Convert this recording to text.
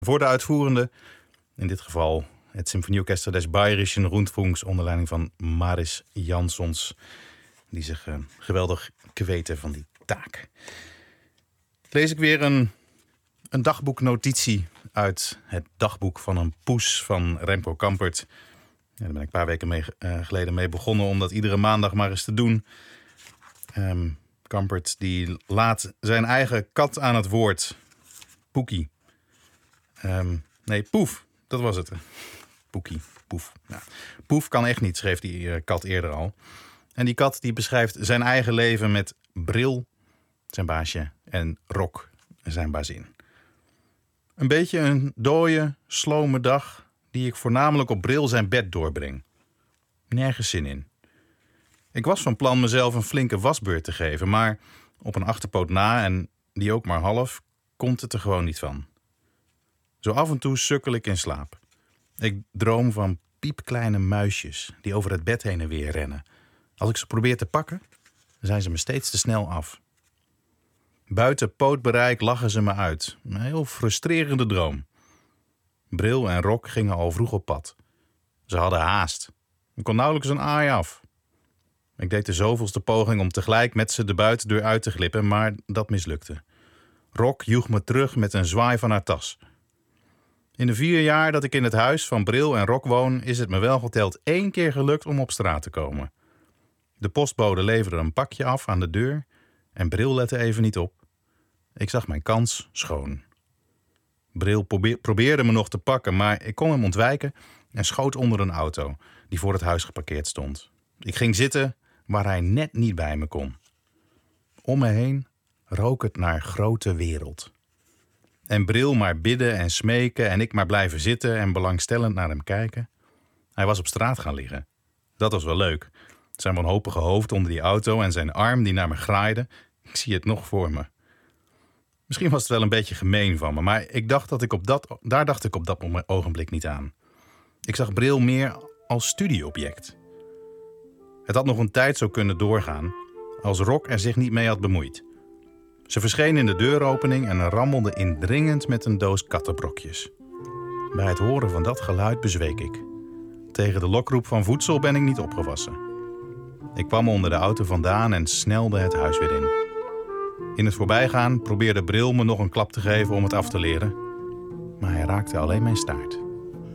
Voor de uitvoerende, in dit geval het Symfonieorchester des Bayerischen Rundfunks onder leiding van Maris Jansons, die zich geweldig kweten van die taak. Lees ik weer een dagboeknotitie uit het dagboek van een poes van Remco Campert. Ja, daar ben ik een paar weken geleden mee begonnen om dat iedere maandag maar eens te doen. Campert die laat zijn eigen kat aan het woord. Poekie. Nee, Poef. Dat was het. Poekie. Poef. Nou, Poef kan echt niet, schreef die kat eerder al. En die kat die beschrijft zijn eigen leven met Bril, zijn baasje, en Rok, zijn bazin. Een beetje een dooie, slome dag die ik voornamelijk op Bril zijn bed doorbreng. Nergens zin in. Ik was van plan mezelf een flinke wasbeurt te geven, maar op een achterpoot na, en die ook maar half, komt het er gewoon niet van. Zo af en toe sukkel ik in slaap. Ik droom van piepkleine muisjes die over het bed heen en weer rennen. Als ik ze probeer te pakken, zijn ze me steeds te snel af. Buiten pootbereik lachen ze me uit. Een heel frustrerende droom. Bril en Rok gingen al vroeg op pad. Ze hadden haast. Ik kon nauwelijks een aai af. Ik deed de zoveelste poging om tegelijk met ze de buitendeur uit te glippen, maar dat mislukte. Rok joeg me terug met een zwaai van haar tas. In de 4 jaar dat ik in het huis van Bril en Rok woon, is het me wel geteld 1 keer gelukt om op straat te komen. De postbode leverde een pakje af aan de deur en Bril lette even niet op. Ik zag mijn kans schoon. Bril probeerde me nog te pakken, maar ik kon hem ontwijken en schoot onder een auto die voor het huis geparkeerd stond. Ik ging zitten waar hij net niet bij me kon. Om me heen rook het naar grote wereld. En Bril maar bidden en smeken en ik maar blijven zitten en belangstellend naar hem kijken. Hij was op straat gaan liggen. Dat was wel leuk. Zijn wanhopige hoofd onder die auto en zijn arm die naar me graaide. Ik zie het nog voor me. Misschien was het wel een beetje gemeen van me, maar daar dacht ik op dat ogenblik niet aan. Ik zag Bril meer als studieobject. Het had nog een tijd zo kunnen doorgaan als Rok er zich niet mee had bemoeid. Ze verscheen in de deuropening en rammelde indringend met een doos kattenbrokjes. Bij het horen van dat geluid bezweek ik. Tegen de lokroep van voedsel ben ik niet opgewassen. Ik kwam onder de auto vandaan en snelde het huis weer in. In het voorbijgaan probeerde Bril me nog een klap te geven om het af te leren, maar hij raakte alleen mijn staart.